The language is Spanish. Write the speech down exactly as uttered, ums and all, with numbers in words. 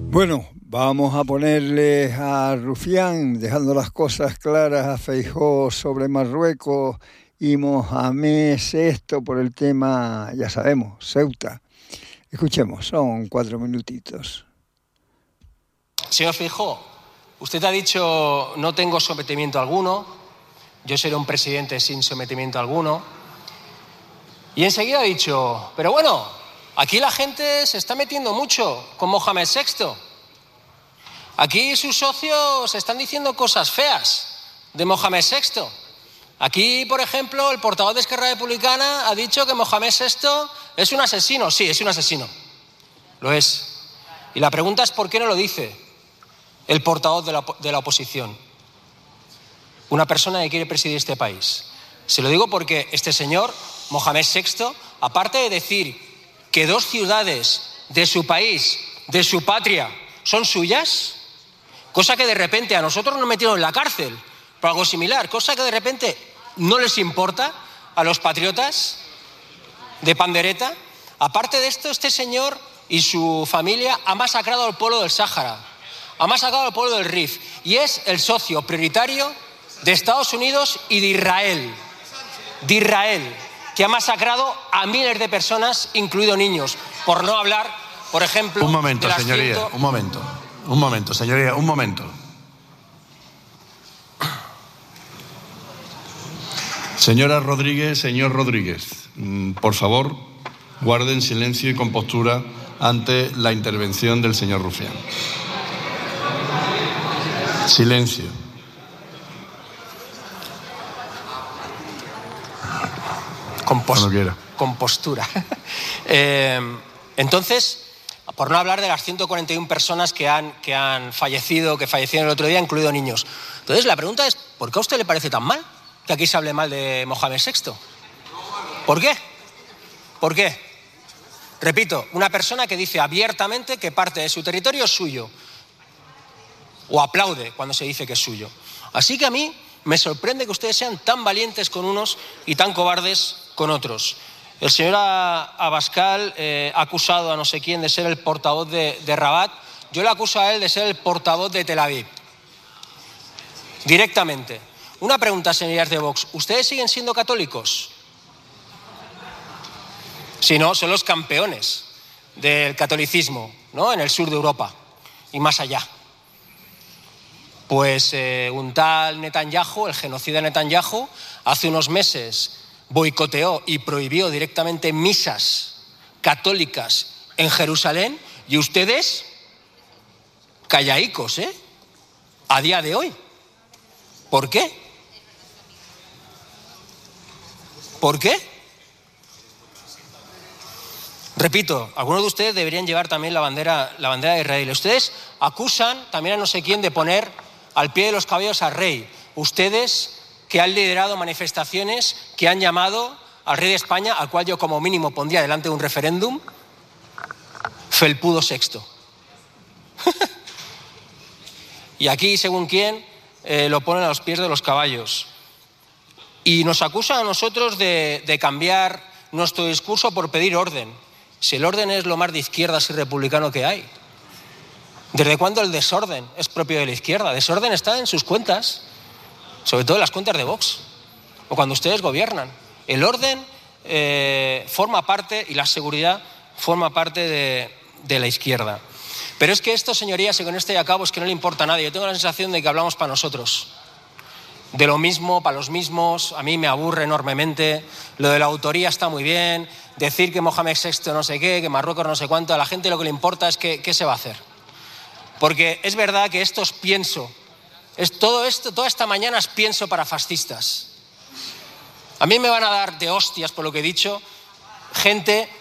Bueno, vamos a ponerle a Rufián, dejando las cosas claras, a Feijóo sobre Marruecos y Mohamed sexto por el tema, ya sabemos, Ceuta. Escuchemos, son cuatro minutitos. Señor Feijóo, usted ha dicho no tengo sometimiento alguno, yo seré un presidente sin sometimiento alguno. Y enseguida ha dicho, pero bueno, aquí la gente se está metiendo mucho con Mohamed sexto. Aquí sus socios están diciendo cosas feas de Mohamed sexto. Aquí, por ejemplo, el portavoz de Esquerra Republicana ha dicho que Mohamed sexto es un asesino. Sí, es un asesino. Lo es. Y la pregunta es ¿por qué no lo dice el portavoz de la, de la oposición? Una persona que quiere presidir este país. Se lo digo porque este señor, Mohamed sexto, aparte de decir que dos ciudades de su país, de su patria, son suyas, cosa que de repente a nosotros nos metieron en la cárcel por algo similar, cosa que de repente no les importa a los patriotas de pandereta. Aparte de esto, este señor y su familia ha masacrado al pueblo del Sáhara, ha masacrado al pueblo del Rif y es el socio prioritario de Estados Unidos y de Israel, de Israel, que ha masacrado a miles de personas, incluidos niños, por no hablar, por ejemplo... Un momento, de las señoría, ciento... un momento, un momento, señoría, un momento. Señora Rodríguez, señor Rodríguez, por favor, guarden silencio y compostura ante la intervención del señor Rufián. Silencio. Compos- Cuando quiera. Compostura. eh, entonces, por no hablar de las ciento cuarenta y una personas que han, que han fallecido, que fallecieron el otro día, incluidos niños. Entonces, la pregunta es, ¿por qué a usted le parece tan mal que aquí se hable mal de Mohamed sexto? ¿Por qué? ¿Por qué? Repito, una persona que dice abiertamente que parte de su territorio es suyo, o aplaude cuando se dice que es suyo. Así que a mí me sorprende que ustedes sean tan valientes con unos y tan cobardes con otros. El señor Abascal eh, ha acusado a no sé quién de ser el portavoz de, de Rabat. Yo le acuso a él de ser el portavoz de Tel Aviv. Directamente. Una pregunta, señorías de Vox. ¿Ustedes siguen siendo católicos? Si no, son los campeones del catolicismo, ¿no? En el sur de Europa y más allá. Pues eh, un tal Netanyahu, el genocida Netanyahu, hace unos meses boicoteó y prohibió directamente misas católicas en Jerusalén y ustedes, callaicos, ¿eh? A día de hoy. ¿Por qué? ¿Por qué? Repito, algunos de ustedes deberían llevar también la bandera, la bandera de Israel. Ustedes acusan también a no sé quién de poner al pie de los caballos al rey. Ustedes que han liderado manifestaciones que han llamado al rey de España, al cual yo como mínimo pondría delante de un referéndum, felpudo sexto. Y aquí, según quién, eh, lo ponen a los pies de los caballos. Y nos acusan a nosotros de, de cambiar nuestro discurso por pedir orden. Si el orden es lo más de izquierdas y republicano que hay. ¿Desde cuándo el desorden es propio de la izquierda? Desorden está en sus cuentas, sobre todo en las cuentas de Vox, o cuando ustedes gobiernan. El orden eh, forma parte, y la seguridad forma parte de, de la izquierda. Pero es que esto, señorías, y con esto ya acabo, es que no le importa a nadie. Yo tengo la sensación de que hablamos para nosotros. De lo mismo, para los mismos, a mí me aburre enormemente. Lo de la autoría está muy bien, decir que Mohamed sexto no sé qué, que Marruecos no sé cuánto, a la gente lo que le importa es que, qué se va a hacer. Porque es verdad que esto es pienso, es todo esto, toda esta mañana es pienso para fascistas. A mí me van a dar de hostias por lo que he dicho gente